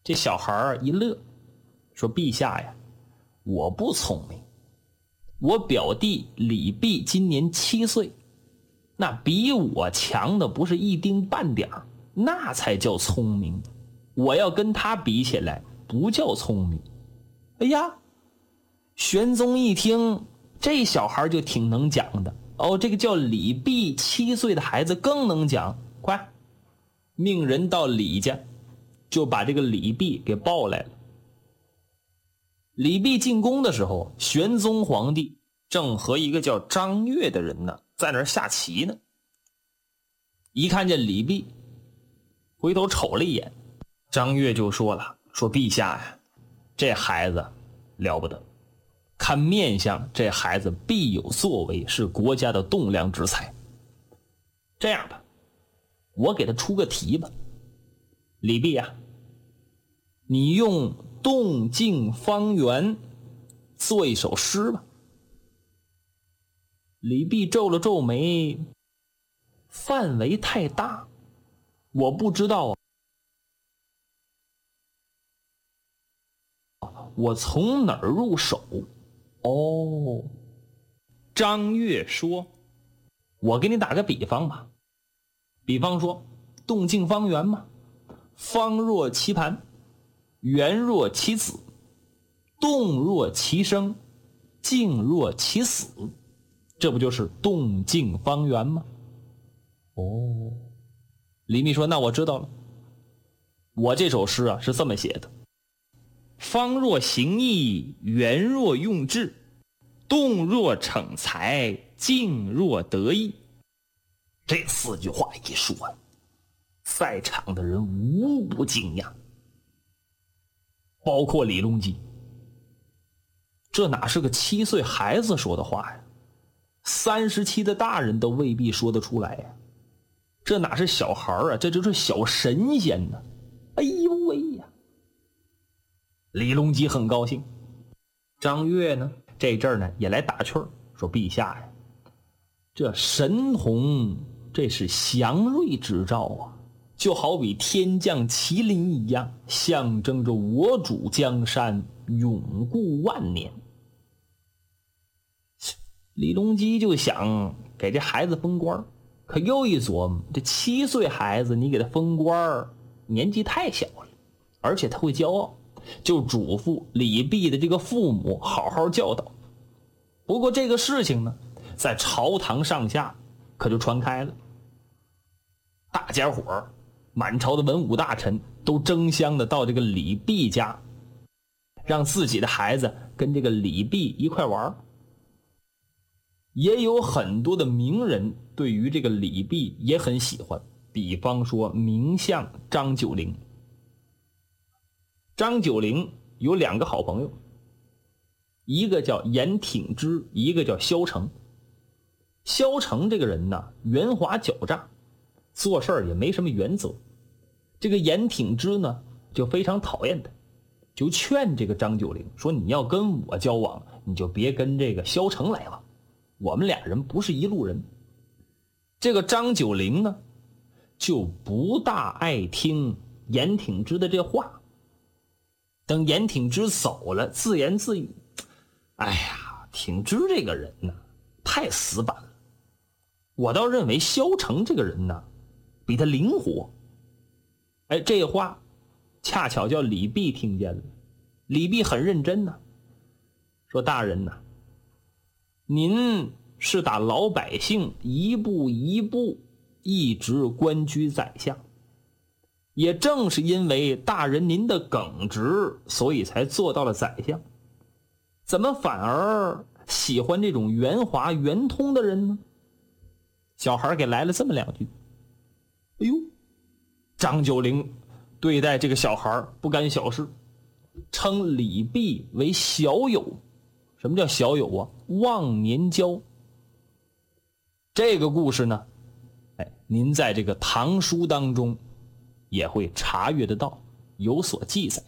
这小孩一乐，说陛下呀，我不聪明，我表弟李泌今年7岁，那比我强的不是一丁半点儿，那才叫聪明。我要跟他比起来，不叫聪明。哎呀，玄宗一听，这小孩就挺能讲的哦，这个叫李泌7岁的孩子更能讲，快，命人到李家，就把这个李泌给抱来了。李泌进宫的时候，玄宗皇帝正和一个叫张悦的人呢，在那儿下棋呢。一看见李泌，回头瞅了一眼，张悦就说了，说陛下呀，这孩子了不得，看面相，这孩子必有作为，是国家的栋梁之才。这样吧，我给他出个题吧，李泌啊，你用动静方圆做一首诗吧。李泌皱了皱眉，范围太大，我不知道我从哪儿入手。哦，张悦说，我给你打个比方吧，比方说动静方圆嘛，方若其盘，圆若其子，动若其声，静若其死，这不就是动静方圆吗？哦，李泌说，那我知道了，我这首诗啊是这么写的，方若行义，圆若用智，动若逞才，静若得意。这4句话一说，在场的人无不惊讶，包括李隆基。这哪是个7岁孩子说的话呀？37的大人都未必说得出来呀。这哪是小孩啊，这就是小神仙呢。哎呦喂呀！李隆基很高兴，张悦呢这阵儿呢也来打趣儿，说陛下呀，这神童这是祥瑞之兆啊，就好比天降麒麟一样，象征着我主江山永固万年。李隆基就想给这孩子封官，可又一琢磨，这7岁孩子你给他封官，年纪太小了，而且他会骄傲，就嘱咐李泌的这个父母好好教导。不过这个事情呢，在朝堂上下可就传开了，大家伙满朝的文武大臣都争相的到这个李泌家，让自己的孩子跟这个李泌一块玩。也有很多的名人对于这个李泌也很喜欢，比方说名相张九龄。张九龄有2个好朋友，一个叫严挺之，一个叫萧成。萧成这个人呢，圆滑狡诈，做事儿也没什么原则。这个严挺之呢，就非常讨厌他，就劝这个张九龄说，你要跟我交往，你就别跟这个萧成来往，我们俩人不是一路人。这个张九龄呢，就不大爱听严挺之的这话。等严挺之走了，自言自语，哎呀，挺之这个人呢，太死板了，我倒认为萧成这个人呢，比他灵活。哎，这话恰巧叫李泌听见了。李泌很认真呢，说大人呢，您是打老百姓一步一步一直官居宰相，也正是因为大人您的耿直，所以才做到了宰相，怎么反而喜欢这种圆滑圆通的人呢？小孩给来了这么2句。哎呦，张九龄对待这个小孩不干小事，称李泌为小友。什么叫小友啊？忘年交。这个故事呢，您在这个唐书当中也会查阅得到，有所记载。